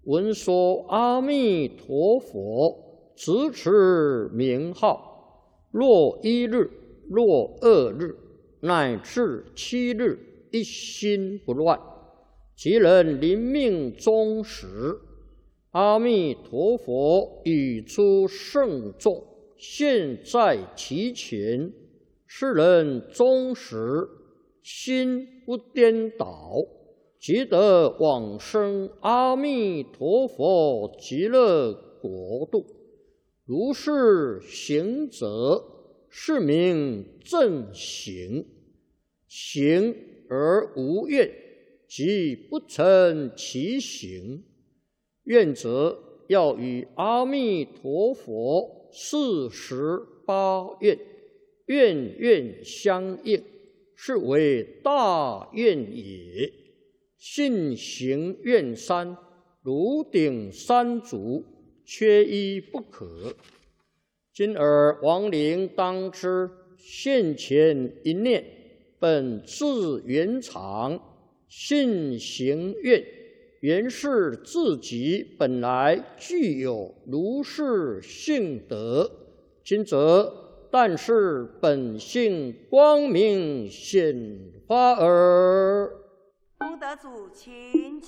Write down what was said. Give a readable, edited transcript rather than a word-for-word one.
闻说阿弥陀佛，直持名号，若1日，若2日，乃至7日，一心不乱，即能临命终时。阿弥陀佛语出圣众，现在其前，是人终时心不颠倒，即得往生阿弥陀佛极乐国度。如是行者，是名正行。行而无愿，即不成其行。愿者要与阿弥陀佛48愿，愿愿相应，是为大愿也。信行愿三，如顶三足，缺一不可。今尔亡灵当知，现前一念，本自圆常，信行愿，原是自己本来具有如是性德。今则但是本性光明显发耳。 功德主，请起。